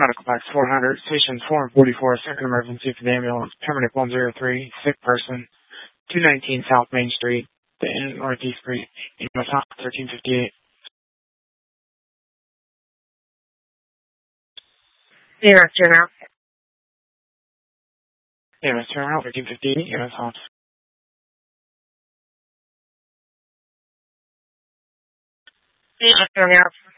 Medical Box 400, Station 444, second emergency for the ambulance, Terminal 103, sick person, 219 South Main Street, the Northeast Street, EMS 1358. EMS turnout. EMS turnout 1358, EMS off. EMS turnout.